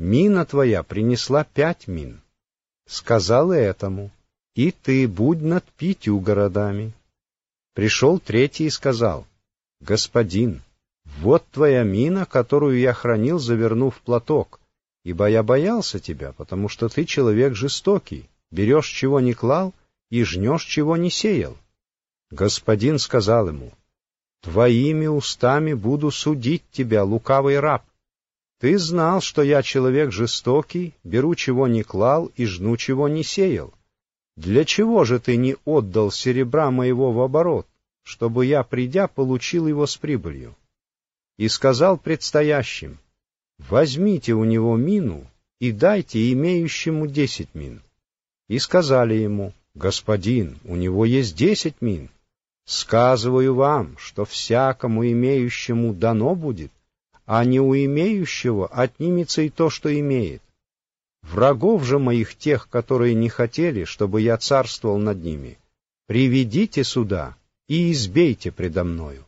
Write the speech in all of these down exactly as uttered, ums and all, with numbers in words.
мина твоя принесла пять мин. Сказал и этому: и ты будь над пятью городами. Пришел третий и сказал: господин, вот твоя мина, которую я хранил, завернув в платок, ибо я боялся тебя, потому что ты человек жестокий, берешь, чего не клал, и жнешь, чего не сеял. Господин сказал ему: твоими устами буду судить тебя, лукавый раб. Ты знал, что я человек жестокий, беру, чего не клал, и жну, чего не сеял. Для чего же ты не отдал серебра моего в оборот, чтобы я, придя, получил его с прибылью? И сказал предстоящим: возьмите у него мину и дайте имеющему десять мин. И сказали ему: господин, у него есть десять мин. Сказываю вам, что всякому имеющему дано будет, а не у имеющего отнимется и то, что имеет. Врагов же моих, тех, которые не хотели, чтобы я царствовал над ними, приведите сюда и избейте предо мною.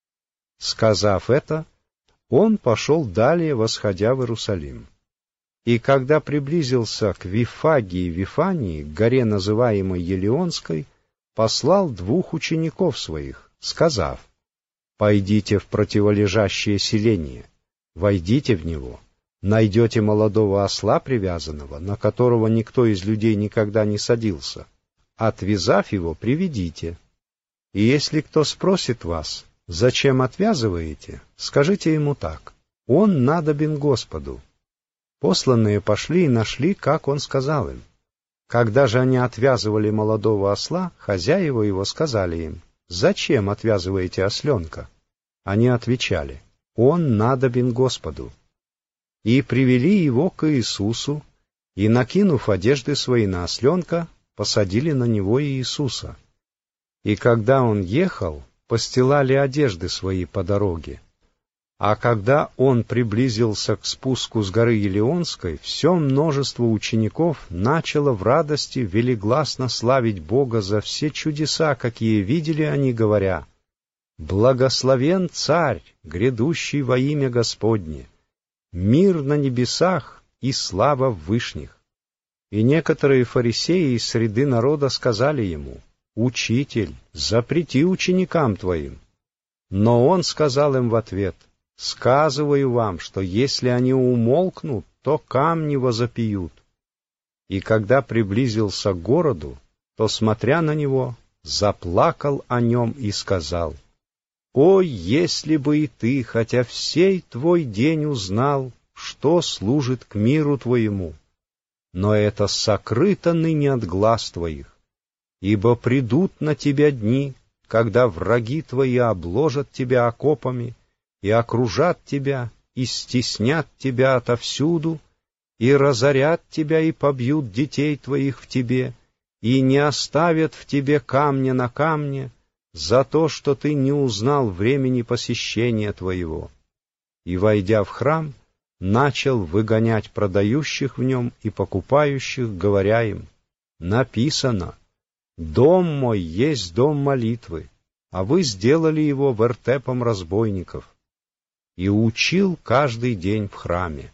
Сказав это, он пошел далее, восходя в Иерусалим. И когда приблизился к Вифагии Вифании, к горе, называемой Елеонской, послал двух учеников своих, сказав: пойдите в противолежащее селение, войдите в него, найдете молодого осла привязанного, на которого никто из людей никогда не садился, отвязав его, приведите. И если кто спросит вас: зачем отвязываете, скажите ему так: он надобен Господу. Посланные пошли и нашли, как он сказал им. Когда же они отвязывали молодого осла, хозяева его сказали им: зачем отвязываете осленка? Они отвечали: он надобен Господу. И привели его к Иисусу, и, накинув одежды свои на осленка, посадили на него Иисуса. И когда он ехал, постилали одежды свои по дороге. А когда он приблизился к спуску с горы Елеонской, все множество учеников начало в радости велигласно славить Бога за все чудеса, какие видели они, говоря: «Благословен Царь, грядущий во имя Господне! Мир на небесах и слава в вышних!» И некоторые фарисеи из среды народа сказали ему: «Учитель, запрети ученикам твоим». Но он сказал им в ответ: «Сказываю вам, что если они умолкнут, то камни возопьют». И когда приблизился к городу, то, смотря на него, заплакал о нем и сказал: «О, если бы и ты, хотя всей твой день узнал, что служит к миру твоему! Но это сокрыто ныне от глаз твоих, ибо придут на тебя дни, когда враги твои обложат тебя окопами, и окружат тебя, и стеснят тебя отовсюду, и разорят тебя, и побьют детей твоих в тебе, и не оставят в тебе камня на камне, за то, что ты не узнал времени посещения твоего». И, войдя в храм, начал выгонять продающих в нем и покупающих, говоря им: «Написано: дом мой есть дом молитвы, а вы сделали его вертепом разбойников». И учил каждый день в храме.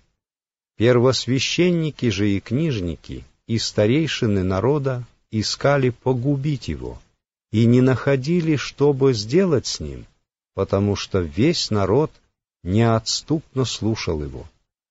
Первосвященники же и книжники, и старейшины народа искали погубить его, и не находили, чтобы сделать с ним, потому что весь народ неотступно слушал его.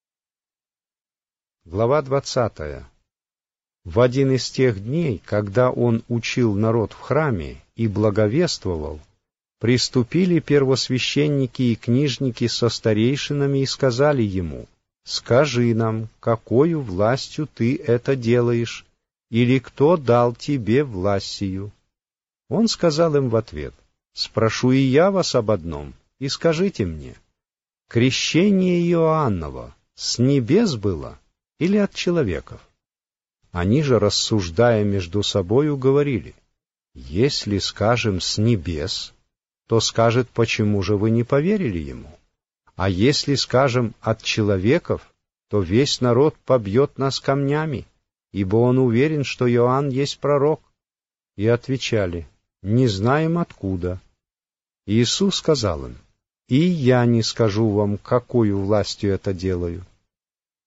Глава двадцатая. В один из тех дней, когда он учил народ в храме и благовествовал, приступили первосвященники и книжники со старейшинами и сказали ему: «Скажи нам, какою властью ты это делаешь, или кто дал тебе власть сию?» Он сказал им в ответ: «Спрошу и я вас об одном, и скажите мне: крещение Иоанново с небес было или от человеков?» Они же, рассуждая между собою, говорили: «Если скажем с небес, то скажет, почему же вы не поверили ему? А если скажем от человеков, то весь народ побьет нас камнями, ибо он уверен, что Иоанн есть пророк». И отвечали: «Не знаем откуда». Иисус сказал им: «И я не скажу вам, какою властью это делаю.